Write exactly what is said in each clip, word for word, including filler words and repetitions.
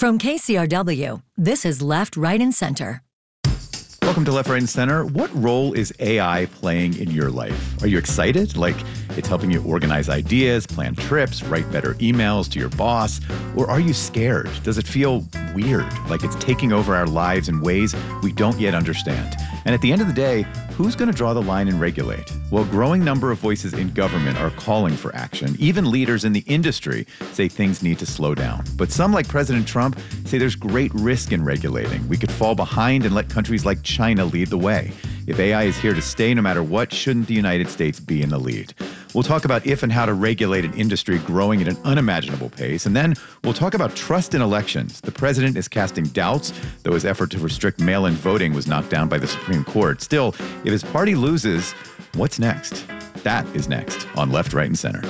From K C R W, this is Left, Right, and Center. Welcome to Left, Right, and Center. What role is A I playing in your life? Are you excited? Like it's helping you organize ideas, plan trips, write better emails to your boss? Or are you scared? Does it feel weird, like it's taking over our lives in ways we don't yet understand? And at the end of the day, who's going to draw the line and regulate? Well, a growing number of voices in government are calling for action. Even leaders in the industry say things need to slow down. But some, like President Trump, say there's great risk in regulating. We could fall behind and let countries like China lead the way. If A I is here to stay no matter what, shouldn't the United States be in the lead? We'll talk about if and how to regulate an industry growing at an unimaginable pace. And then we'll talk about trust in elections. The president is casting doubts, though his effort to restrict mail-in voting was knocked down by the Supreme Court. Still, if his party loses, what's next? That is next on Left, Right, and Center.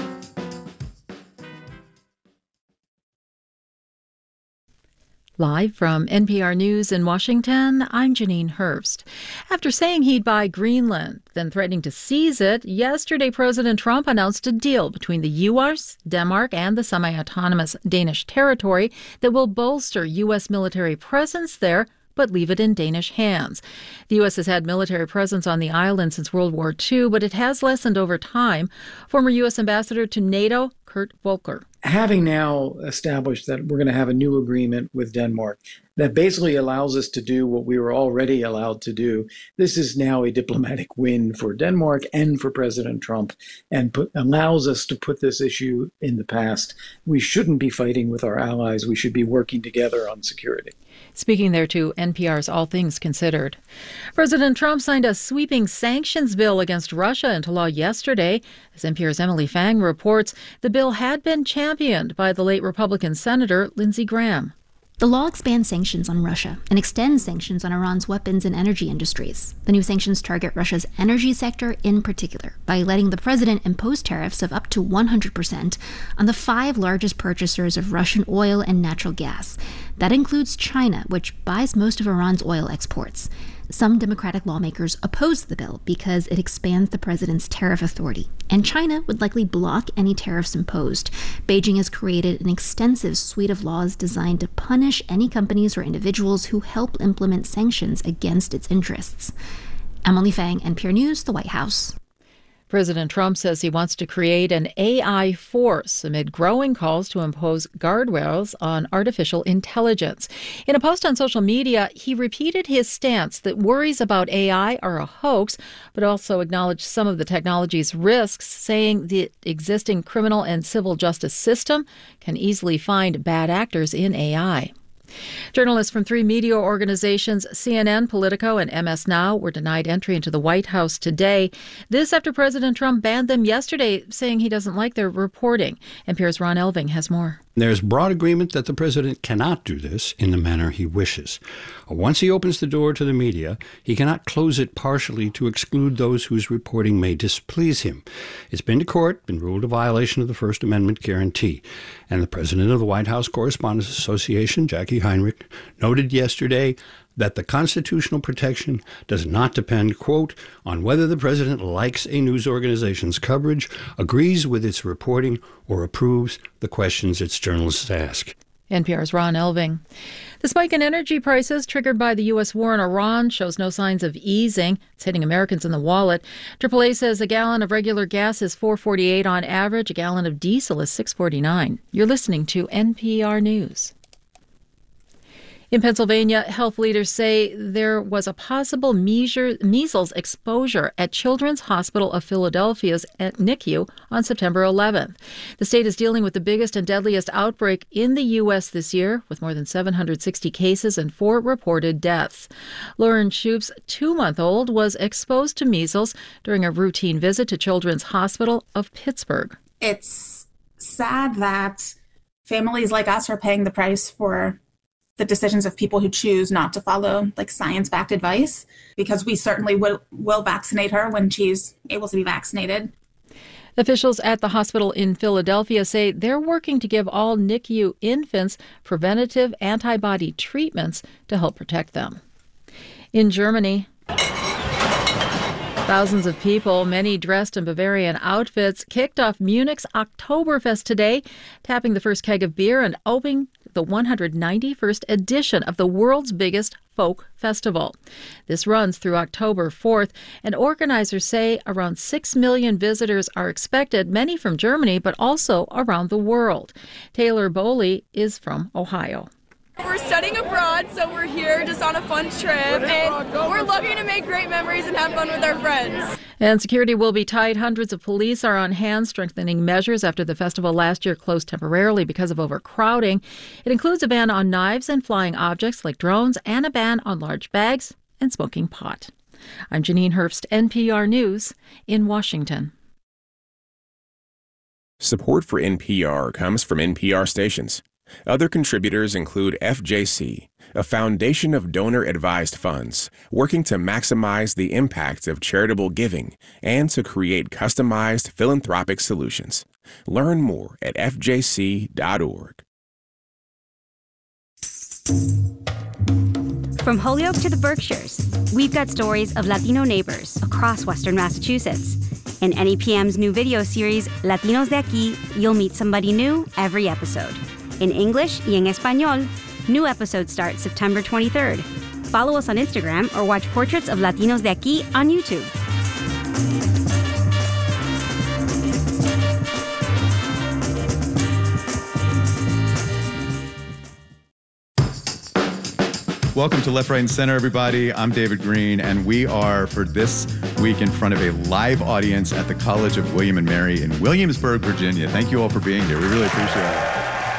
Live from N P R News in Washington, I'm Janine Hurst. After saying he'd buy Greenland, then threatening to seize it, yesterday President Trump announced a deal between the U S, Denmark, and the semi-autonomous Danish territory that will bolster U S military presence there, but leave it in Danish hands. The U S has had military presence on the island since World War Two, but it has lessened over time. Former U S Ambassador to NATO, Kurt Volker. Having now established that we're going to have a new agreement with Denmark that basically allows us to do what we were already allowed to do, this is now a diplomatic win for Denmark and for President Trump, and put, allows us to put this issue in the past. We shouldn't be fighting with our allies. We should be working together on security. Speaking there to N P R's All Things Considered. President Trump signed a sweeping sanctions bill against Russia into law yesterday. As N P R's Emily Fang reports, the bill had been championed by the late Republican Senator Lindsey Graham. The law expands sanctions on Russia and extends sanctions on Iran's weapons and energy industries. The new sanctions target Russia's energy sector in particular by letting the president impose tariffs of up to one hundred percent on the five largest purchasers of Russian oil and natural gas. That includes China, which buys most of Iran's oil exports. Some Democratic lawmakers oppose the bill because it expands the president's tariff authority, and China would likely block any tariffs imposed. Beijing has created an extensive suite of laws designed to punish any companies or individuals who help implement sanctions against its interests. Emily Fang, N P R News, the White House. President Trump says he wants to create an A I force amid growing calls to impose guardrails on artificial intelligence. In a post on social media, he repeated his stance that worries about A I are a hoax, but also acknowledged some of the technology's risks, saying the existing criminal and civil justice system can easily find bad actors in A I. Journalists from three media organizations, C N N, Politico, and M S Now, were denied entry into the White House today. This after President Trump banned them yesterday, saying he doesn't like their reporting. N P R's Ron Elving has more. There's broad agreement that the president cannot do this in the manner he wishes. Once he opens the door to the media, he cannot close it partially to exclude those whose reporting may displease him. It's been to court, been ruled a violation of the First Amendment guarantee. And the president of the White House Correspondents Association, Jackie Heinrich, noted yesterday that the constitutional protection does not depend, quote, on whether the president likes a news organization's coverage, agrees with its reporting, or approves the questions its journalists ask. N P R's Ron Elving. The spike in energy prices triggered by the U S war in Iran shows no signs of easing. It's hitting Americans in the wallet. triple A says a gallon of regular gas is four dollars and forty-eight cents on average. A gallon of diesel is six dollars and forty-nine cents. You're listening to N P R News. In Pennsylvania, health leaders say there was a possible measles exposure at Children's Hospital of Philadelphia's N I C U on September eleventh. The state is dealing with the biggest and deadliest outbreak in the U S this year, with more than seven hundred sixty cases and four reported deaths. Lauren Shoup's two-month-old was exposed to measles during a routine visit to Children's Hospital of Pittsburgh. It's sad that families like us are paying the price for the decisions of people who choose not to follow like science-backed advice, because we certainly will, will vaccinate her when she's able to be vaccinated. Officials at the hospital in Philadelphia say they're working to give all N I C U infants preventative antibody treatments to help protect them. In Germany, thousands of people, many dressed in Bavarian outfits, kicked off Munich's Oktoberfest today, tapping the first keg of beer and opening the one hundred ninety-first edition of the world's biggest folk festival. This runs through October fourth, and organizers say around six million visitors are expected, many from Germany, but also around the world. Taylor Bowley is from Ohio. We're studying abroad, so we're here just on a fun trip, and we're looking to make great memories and have fun with our friends. And security will be tight. Hundreds of police are on hand, strengthening measures after the festival last year closed temporarily because of overcrowding. It includes a ban on knives and flying objects like drones and a ban on large bags and smoking pot. I'm Janine Herbst, N P R News in Washington. Support for N P R comes from N P R stations. Other contributors include F J C, a foundation of donor-advised funds working to maximize the impact of charitable giving and to create customized philanthropic solutions. Learn more at f j c dot org. From Holyoke to the Berkshires, we've got stories of Latino neighbors across Western Massachusetts. In N E P M's new video series, Latinos de Aquí, you'll meet somebody new every episode. In English y en Español, new episodes start September twenty-third. Follow us on Instagram or watch Portraits of Latinos de Aquí on YouTube. Welcome to Left, Right, and Center, everybody. I'm David Green, and we are, for this week, in front of a live audience at the College of William and Mary in Williamsburg, Virginia. Thank you all for being here. We really appreciate it.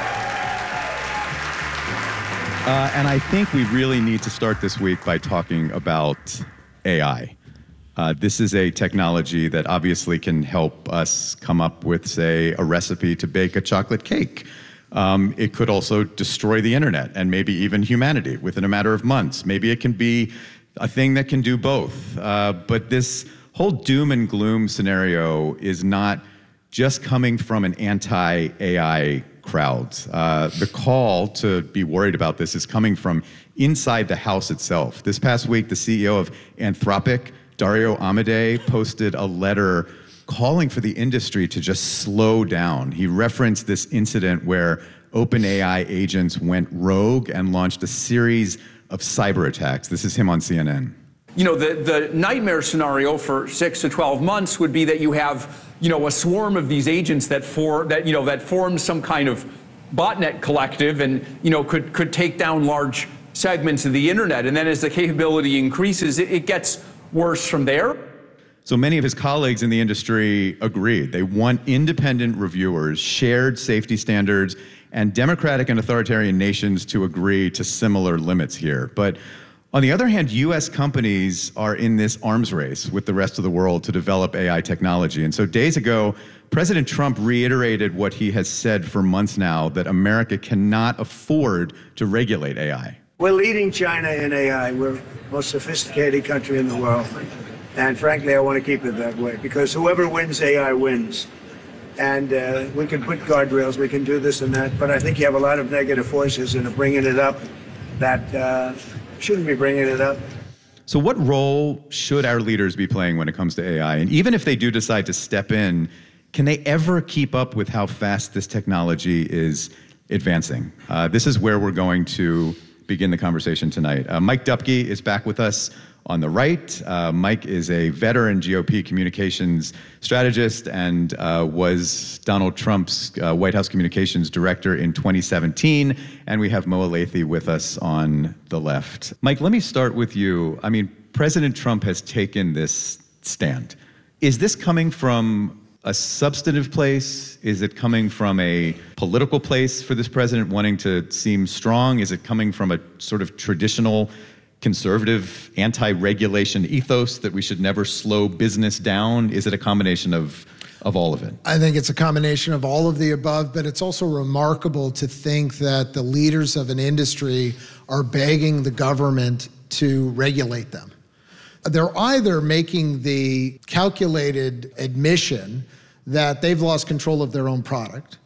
Uh, and I think we really need to start this week by talking about A I. Uh, this is a technology that obviously can help us come up with, say, a recipe to bake a chocolate cake. Um, it could also destroy the internet and maybe even humanity within a matter of months. Maybe it can be a thing that can do both. Uh, but this whole doom and gloom scenario is not just coming from an anti-A I crowd. Uh, the call to be worried about this is coming from inside the house itself. This past week, the C E O of Anthropic, Dario Amodei, posted a letter calling for the industry to just slow down. He referenced this incident where OpenAI agents went rogue and launched a series of cyber attacks. This is him on C N N. You know, the, the nightmare scenario for six to twelve months would be that you have, you know, a swarm of these agents that for that, you know, that forms some kind of botnet collective and, you know, could, could take down large segments of the internet. And then as the capability increases, it, it gets worse from there. So many of his colleagues in the industry agreed. They want independent reviewers, shared safety standards, and democratic and authoritarian nations to agree to similar limits here. But on the other hand, U S companies are in this arms race with the rest of the world to develop A I technology. And so days ago, President Trump reiterated what he has said for months now, that America cannot afford to regulate A I. We're leading China in A I. We're the most sophisticated country in the world. And frankly, I want to keep it that way, because whoever wins A I wins. And uh, we can put guardrails, we can do this and that, but I think you have a lot of negative forces that are bringing it up that uh, shouldn't be bringing it up. So what role should our leaders be playing when it comes to A I? And even if they do decide to step in, can they ever keep up with how fast this technology is advancing? Uh, this is where we're going to begin the conversation tonight. Uh, Mike Dupke is back with us on the right. Uh, Mike is a veteran G O P communications strategist and uh, was Donald Trump's uh, White House communications director in twenty seventeen. And we have Mo Elleithee with us on the left. Mike, let me start with you. I mean, President Trump has taken this stand. Is this coming from a substantive place? Is it coming from a political place for this president wanting to seem strong? Is it coming from a sort of traditional conservative anti-regulation ethos that we should never slow business down? Is it a combination of of all of it? I think it's a combination of all of the above, but it's also remarkable to think that the leaders of an industry are begging the government to regulate them. They're either making the calculated admission that they've lost control of their own product,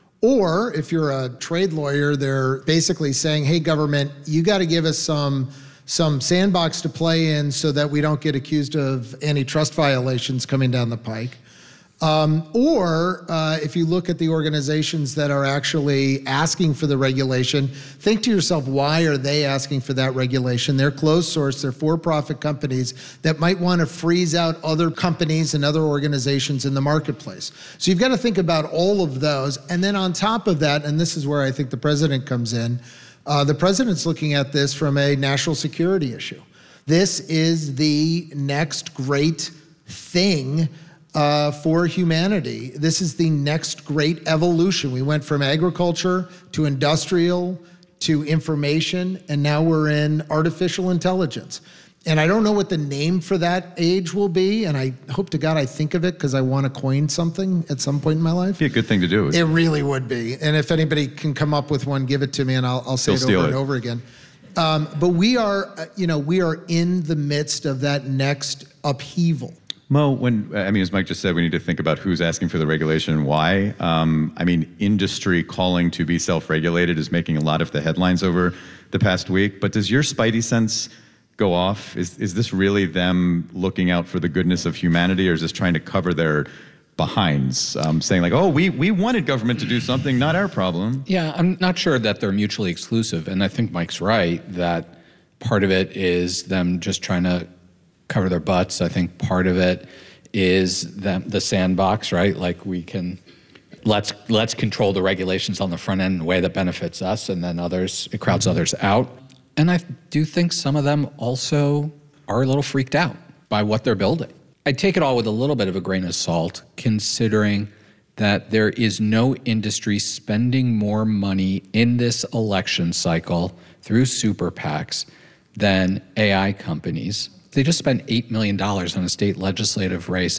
or if you're a trade lawyer, they're basically saying, hey, government, you got to give us some some sandbox to play in so that we don't get accused of antitrust violations coming down the pike. Um, or uh, if you look at the organizations that are actually asking for the regulation, think to yourself, why are they asking for that regulation? They're closed source, they're for-profit companies that might want to freeze out other companies and other organizations in the marketplace. So you've got to think about all of those. And then on top of that, and this is where I think the president comes in, uh, the president's looking at this from a national security issue. This is the next great thing Uh, for humanity. This is the next great evolution. We went from agriculture to industrial to information, and now we're in artificial intelligence. And I don't know what the name for that age will be, and I hope to God I think of it because I want to coin something at some point in my life. It'd be a good thing to do. It really would be. And if anybody can come up with one, give it to me, and I'll, I'll say it over and over again. Um, but we are, uh, you know, we are in the midst of that next upheaval. Mo, when, I mean, as Mike just said, we need to think about who's asking for the regulation and why. Um, I mean, industry calling to be self-regulated is making a lot of the headlines over the past week. But does your spidey sense go off? Is, is this really them looking out for the goodness of humanity, or is this trying to cover their behinds, um, saying like, oh, we, we wanted government to do something, not our problem? Yeah, I'm not sure that they're mutually exclusive. And I think Mike's right that part of it is them just trying to cover their butts. I think part of it is them, the sandbox, right? Like we can, let's let's control the regulations on the front end in a way that benefits us, and then others, it crowds others out. And I do think some of them also are a little freaked out by what they're building. I take it all with a little bit of a grain of salt, considering that there is no industry spending more money in this election cycle through super PACs than A I companies. They just spent eight million dollars on a state legislative race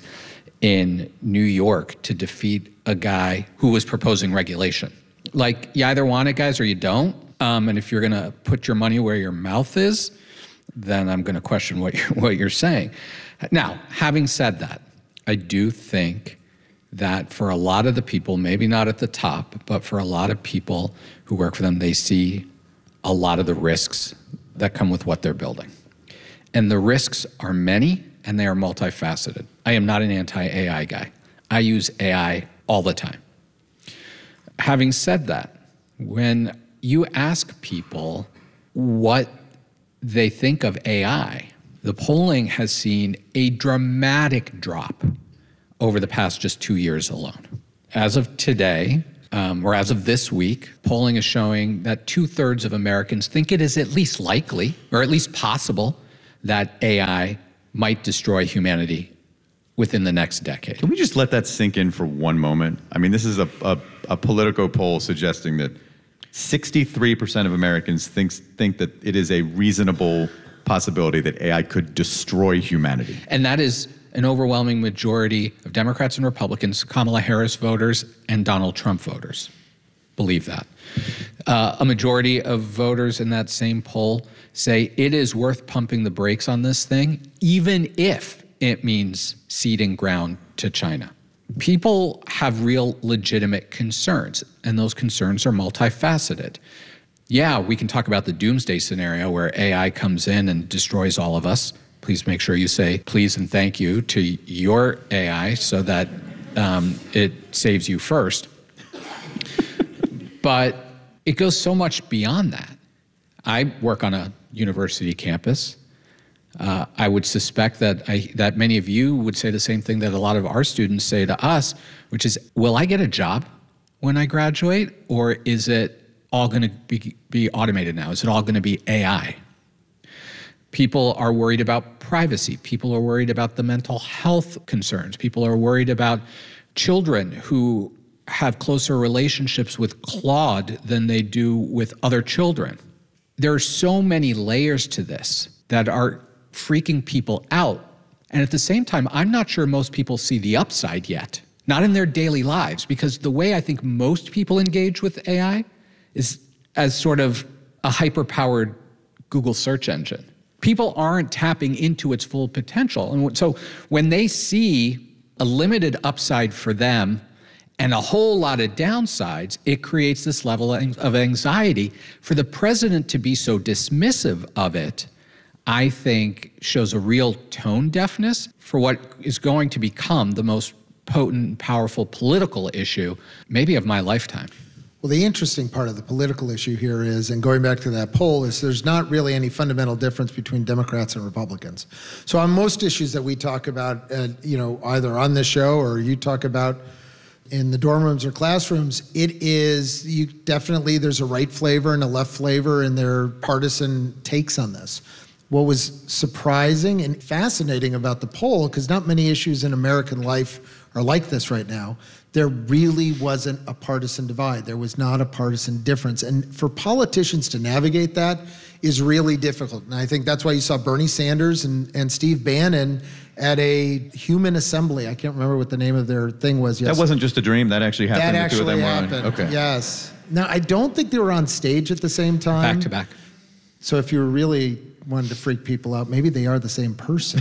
in New York to defeat a guy who was proposing regulation. Like, you either want it, guys, or you don't. Um, and if you're going to put your money where your mouth is, then I'm going to question what you're, what you're saying. Now, having said that, I do think that for a lot of the people, maybe not at the top, but for a lot of people who work for them, they see a lot of the risks that come with what they're building. And the risks are many, and they are multifaceted. I am not an anti-A I guy. I use A I all the time. Having said that, when you ask people what they think of A I, the polling has seen a dramatic drop over the past just two years alone. As of today, um, or as of this week, polling is showing that two-thirds of Americans think it is at least likely, or at least possible, that A I might destroy humanity within the next decade. Can we just let that sink in for one moment? I mean, this is a, a, a Politico poll suggesting that sixty-three percent of Americans thinks, think that it is a reasonable possibility that A I could destroy humanity. And that is an overwhelming majority of Democrats and Republicans, Kamala Harris voters, and Donald Trump voters believe that. Uh, a majority of voters in that same poll say it is worth pumping the brakes on this thing, even if it means ceding ground to China. People have real legitimate concerns, and those concerns are multifaceted. Yeah, we can talk about the doomsday scenario where A I comes in and destroys all of us. Please make sure you say please and thank you to your A I so that um, it saves you first. But it goes so much beyond that. I work on a university campus. Uh, I would suspect that I, that many of you would say the same thing that a lot of our students say to us, which is, will I get a job when I graduate, or is it all going to be, be automated now? Is it all going to be A I? People are worried about privacy. People are worried about the mental health concerns. People are worried about children who have closer relationships with Claude than they do with other children. There are so many layers to this that are freaking people out. And at the same time, I'm not sure most people see the upside yet, not in their daily lives, because the way I think most people engage with A I is as sort of a hyper-powered Google search engine. People aren't tapping into its full potential. And so when they see a limited upside for them and a whole lot of downsides, it creates this level of anxiety. For the president to be so dismissive of it, I think shows a real tone deafness for what is going to become the most potent, powerful political issue, maybe of my lifetime. Well, the interesting part of the political issue here is, and going back to that poll, is there's not really any fundamental difference between Democrats and Republicans. So on most issues that we talk about, uh, you know, either on this show or you talk about in the dorm rooms or classrooms, it is, you definitely, there's a right flavor and a left flavor in their partisan takes on this. What was surprising and fascinating about the poll, because not many issues in American life are like this right now, there really wasn't a partisan divide. There was not a partisan difference. And for politicians to navigate that is really difficult. And I think that's why you saw Bernie Sanders and, and Steve Bannon at a human assembly. I can't remember what the name of their thing was. Yes. That wasn't just a dream. That actually happened. That the two of actually them happened. Were on. Okay. Yes. Now, I don't think they were on stage at the same time. Back to back. So if you really wanted to freak people out, maybe they are the same person.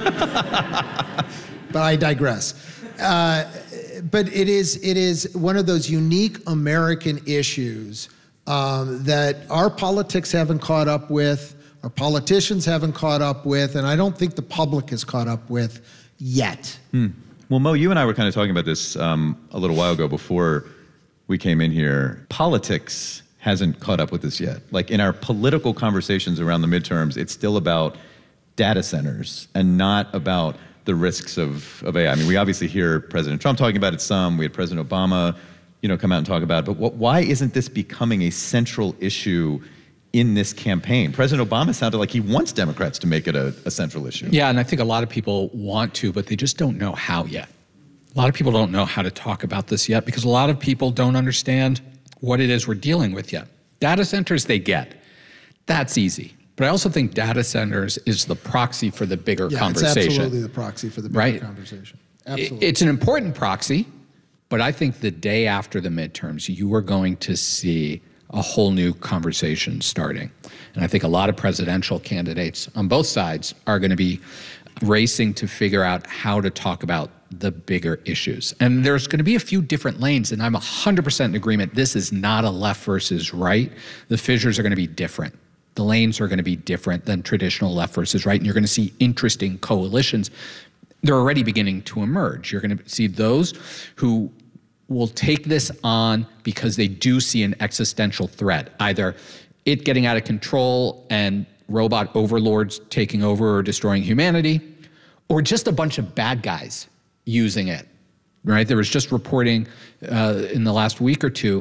But I digress. Uh, but it is it is one of those unique American issues um, that our politics haven't caught up with, our politicians haven't caught up with, and I don't think the public has caught up with yet. Hmm. Well, Mo, you and I were kind of talking about this um, a little while ago before we came in here. Politics hasn't caught up with this yet. Like in our political conversations around the midterms, it's still about data centers and not about the risks of, of A I. I mean, we obviously hear President Trump talking about it some. We had President Obama, you know, come out and talk about it. But what, why isn't this becoming a central issue in this campaign? President Obama sounded like he wants Democrats to make it a, a central issue. Yeah, and I think a lot of people want to, but they just don't know how yet. A lot of people don't know how to talk about this yet because a lot of people don't understand what it is we're dealing with yet. Data centers, they get. That's easy. But I also think data centers is the proxy for the bigger yeah, conversation. It's absolutely the proxy for the bigger right? conversation. Absolutely. It's an important proxy, but I think the day after the midterms, you are going to see a whole new conversation starting. And I think a lot of presidential candidates on both sides are going to be racing to figure out how to talk about the bigger issues. And there's going to be a few different lanes, and I'm one hundred percent in agreement. This is not a left versus right. The fissures are going to be different. The lanes are going to be different than traditional left versus right, and you're going to see interesting coalitions. They're already beginning to emerge. You're going to see those who will take this on because they do see an existential threat, either it getting out of control and robot overlords taking over or destroying humanity, or just a bunch of bad guys using it, right? There was just reporting uh, in the last week or two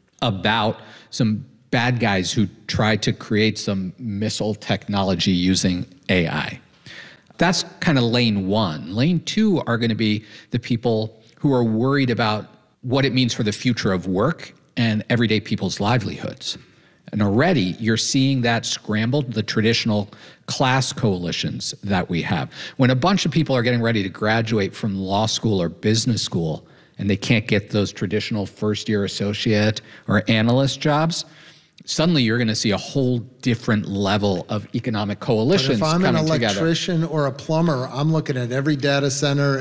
about some bad guys who tried to create some missile technology using A I. That's kind of lane one. Lane two are going to be the people who are worried about what it means for the future of work and everyday people's livelihoods. And already you're seeing that scrambled, the traditional class coalitions that we have. When a bunch of people are getting ready to graduate from law school or business school and they can't get those traditional first-year associate or analyst jobs, suddenly you're going to see a whole different level of economic coalitions coming together. But if I'm an electrician or a plumber, I'm looking at every data center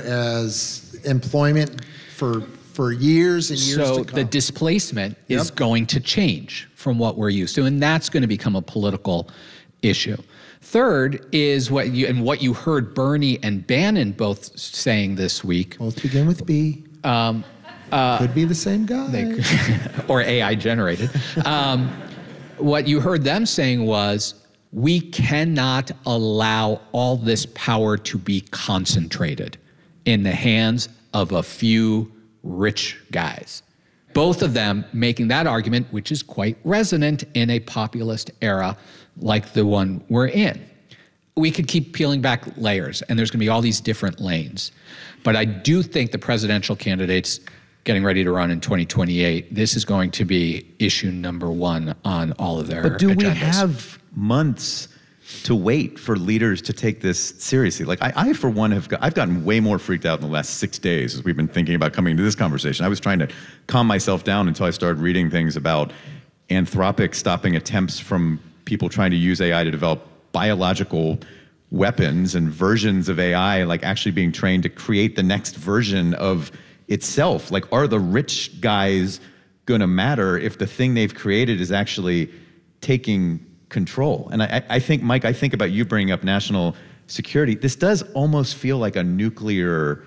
as employment for for years and years so to come. The displacement Yep. is going to change from what we're used to, and that's going to become a political issue. Third is what you and what you heard Bernie and Bannon both saying this week. Both begin with B. Um, uh, Could be the same guy. They, or A I generated. Um, what you heard them saying was, we cannot allow all this power to be concentrated in the hands of a few rich guys. Both of them making that argument, which is quite resonant in a populist era like the one we're in. We could keep peeling back layers, and there's going to be all these different lanes. But I do think the presidential candidates getting ready to run in twenty twenty-eight, this is going to be issue number one on all of their agendas. But do we have months to wait for leaders to take this seriously? Like I, I for one, have got, I've gotten way more freaked out in the last six days as we've been thinking about coming to this conversation. I was trying to calm myself down until I started reading things about Anthropic stopping attempts from people trying to use A I to develop biological weapons and versions of A I, like actually being trained to create the next version of itself. Like, are the rich guys going to matter if the thing they've created is actually taking control? And I, I think, Mike, I think about you bringing up national security. This does almost feel like a nuclear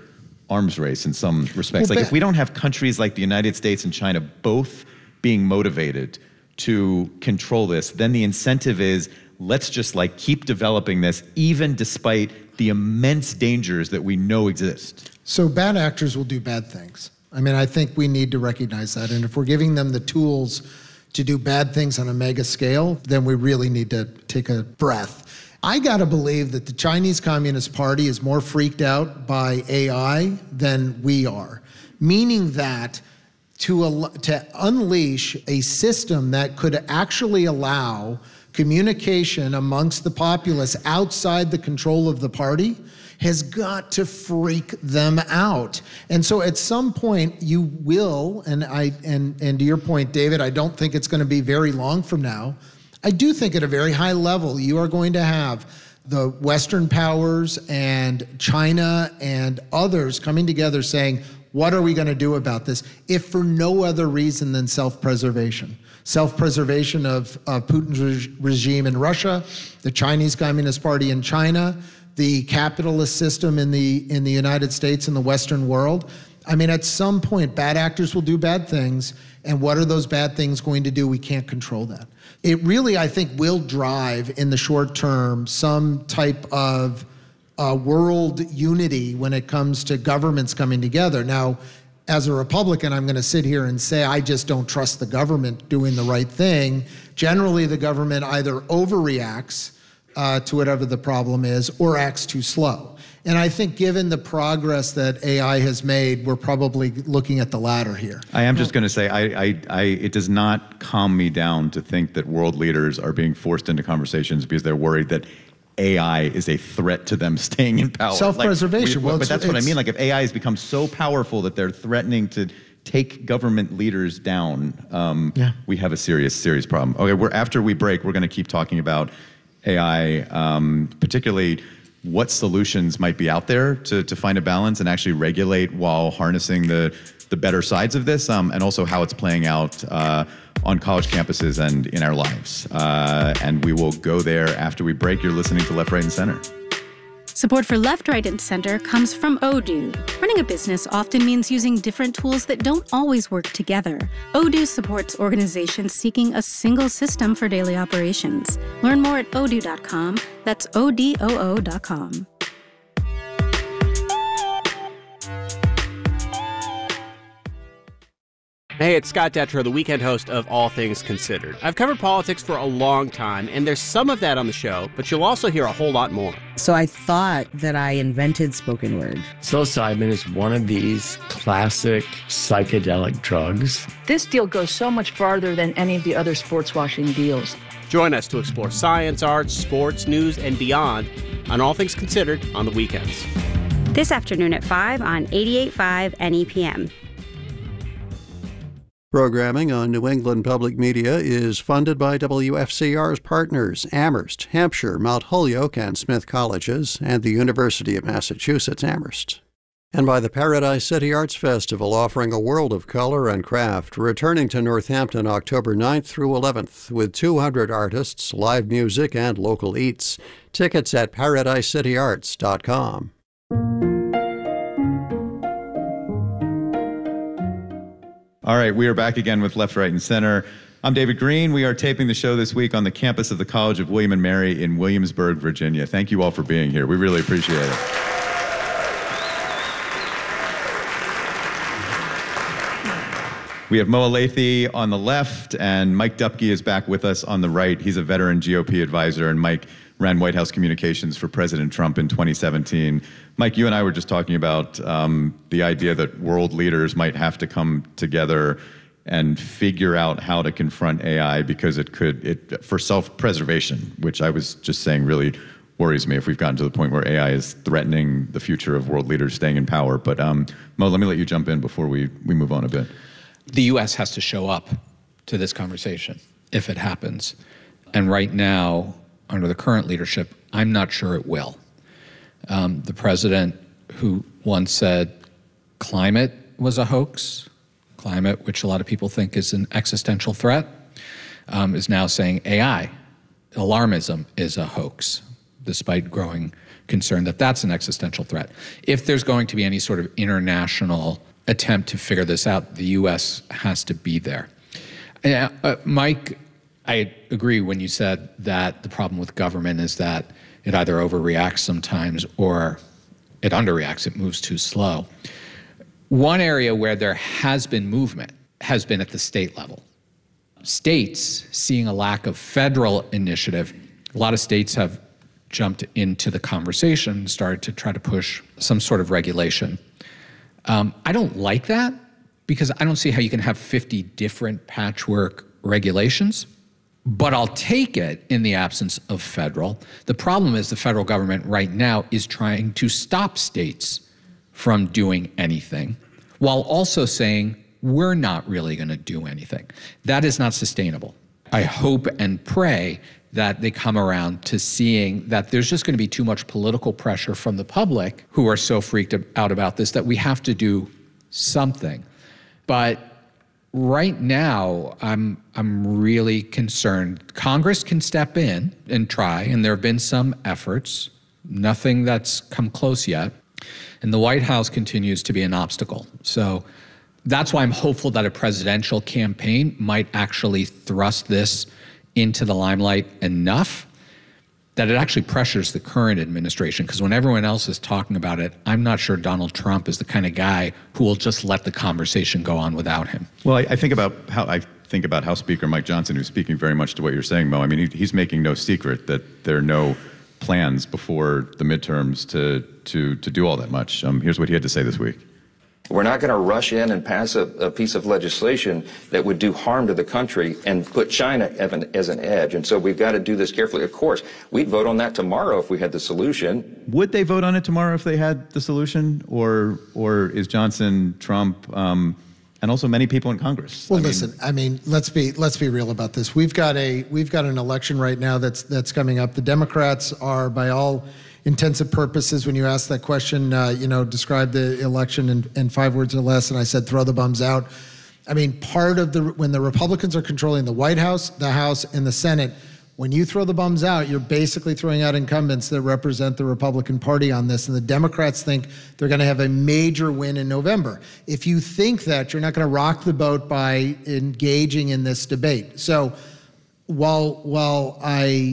arms race in some respects. Well, like if we don't have countries like the United States and China both being motivated to control this, then the incentive is let's just like keep developing this even despite the immense dangers that we know exist. So bad actors will do bad things. I mean, I think we need to recognize that. And if we're giving them the tools to do bad things on a mega scale, then we really need to take a breath. I gotta believe that the Chinese Communist Party is more freaked out by A I than we are, meaning that to, al- to unleash a system that could actually allow communication amongst the populace outside the control of the party has got to freak them out. And so at some point you will, and I and and to your point, David, I don't think it's going to be very long from now. I do think at a very high level you are going to have the Western powers and China and others coming together saying, what are we going to do about this? If for no other reason than self-preservation. Self-preservation of, of Putin's re- regime in Russia, the Chinese Communist Party in China, the capitalist system in the in the United States and the Western world. I mean, at some point, bad actors will do bad things, and what are those bad things going to do? We can't control that. It really, I think, will drive in the short term some type of uh, world unity when it comes to governments coming together. Now, as a Republican, I'm going to sit here and say I just don't trust the government doing the right thing. Generally, the government either overreacts uh, to whatever the problem is or acts too slow. And I think given the progress that A I has made, we're probably looking at the latter here. I am just going to say, I, I, I, it does not calm me down to think that world leaders are being forced into conversations because they're worried that A I is a threat to them staying in power. Self-preservation. Like, we, well, but that's what I mean. Like if A I has become so powerful that they're threatening to take government leaders down, um, yeah. we have a serious, serious problem. Okay, we're after we break, we're going to keep talking about A I, um, particularly what solutions might be out there to, to find a balance and actually regulate while harnessing the, the better sides of this, um, and also how it's playing out uh, on college campuses and in our lives. Uh, and we will go there after we break. You're listening to Left, Right, and Center. Support for Left, Right, and Center comes from Odoo. Running a business often means using different tools that don't always work together. Odoo supports organizations seeking a single system for daily operations. Learn more at odoo dot com. That's O D O O dot com. Hey, it's Scott Detrow, the weekend host of All Things Considered. I've covered politics for a long time, and there's some of that on the show, but you'll also hear a whole lot more. So I thought that I invented spoken word. Psilocybin is one of these classic psychedelic drugs. This deal goes so much farther than any of the other sports washing deals. Join us to explore science, arts, sports, news, and beyond on All Things Considered on the weekends. This afternoon at five on eighty-eight point five N E P M. Programming on New England Public Media is funded by W F C R's partners, Amherst, Hampshire, Mount Holyoke, and Smith Colleges, and the University of Massachusetts Amherst. And by the Paradise City Arts Festival, offering a world of color and craft, returning to Northampton October ninth through eleventh, with two hundred artists, live music, and local eats. Tickets at paradise city arts dot com. All right, we are back again with Left, Right, and Center. I'm David Green. We are taping the show this week on the campus of the College of William and Mary in Williamsburg, Virginia. Thank you all for being here. We really appreciate it. We have Mo Elleithee on the left, and Mike Dupke is back with us on the right. He's a veteran G O P advisor, and Mike ran White House communications for President Trump in twenty seventeen. Mike, you and I were just talking about um, the idea that world leaders might have to come together and figure out how to confront A I because it could, it for self-preservation, which I was just saying really worries me if we've gotten to the point where A I is threatening the future of world leaders staying in power. But um, Mo, let me let you jump in before we, we move on a bit. The U S has to show up to this conversation if it happens. And right now, under the current leadership, I'm not sure it will. Um, the president who once said climate was a hoax, climate, which a lot of people think is an existential threat, um, is now saying A I, alarmism, is a hoax. despite growing concern that that's an existential threat. If there's going to be any sort of international attempt to figure this out, the U S has to be there. Yeah, uh, Mike, I agree when you said that the problem with government is that it either overreacts sometimes or it underreacts, it moves too slow. One area where there has been movement has been at the state level. States, seeing a lack of federal initiative, a lot of states have jumped into the conversation, started to try to push some sort of regulation. Um, I don't like that because I don't see how you can have fifty different patchwork regulations, but I'll take it in the absence of federal. The problem is the federal government right now is trying to stop states from doing anything while also saying, we're not really going to do anything. That is not sustainable. I hope and pray that they come around to seeing that there's just going to be too much political pressure from the public who are so freaked out about this that we have to do something. But right now, I'm I'm really concerned. Congress can step in and try, and there have been some efforts, nothing that's come close yet. And the White House continues to be an obstacle. So that's why I'm hopeful that a presidential campaign might actually thrust this into the limelight enough that it actually pressures the current administration. Because when everyone else is talking about it, I'm not sure Donald Trump is the kind of guy who will just let the conversation go on without him. Well, I, I think about how I think about House Speaker Mike Johnson, who's speaking very much to what you're saying, Mo. I mean, he, he's making no secret that there are no plans before the midterms to to to do all that much. Um, here's what he had to say this week. We're not going to rush in and pass a, a piece of legislation that would do harm to the country and put China as an, as an edge. And so we've got to do this carefully. Of course, we'd vote on that tomorrow if we had the solution. Would they vote on it tomorrow if they had the solution? Or or is Johnson, Trump, um, and also many people in Congress? Well, I listen, mean, I mean, let's be let's be real about this. We've got a we've got an election right now that's that's coming up. The Democrats are, by all intents and purposes, when you ask that question, uh, you know, describe the election in, in five words or less, and I said, throw the bums out. I mean, part of the, when the Republicans are controlling the White House, the House, and the Senate, when you throw the bums out, you're basically throwing out incumbents that represent the Republican Party on this, and the Democrats think they're going to have a major win in November. If you think that, you're not going to rock the boat by engaging in this debate. So while, while I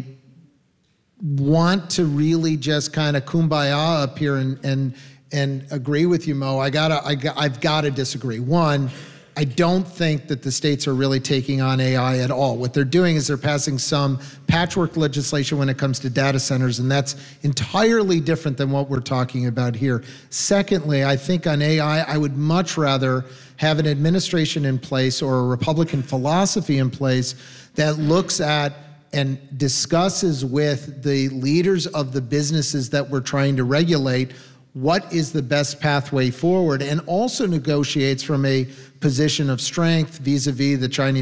want to really just kind of kumbaya up here and and and agree with you, Mo, I gotta I got, I've got to disagree. One, I don't think that the states are really taking on A I at all. What they're doing is they're passing some patchwork legislation when it comes to data centers, and that's entirely different than what we're talking about here. Secondly, I think on A I, I would much rather have an administration in place or a Republican philosophy in place that looks at and discusses with the leaders of the businesses that we're trying to regulate what is the best pathway forward, and also negotiates from a position of strength vis-a-vis the Chinese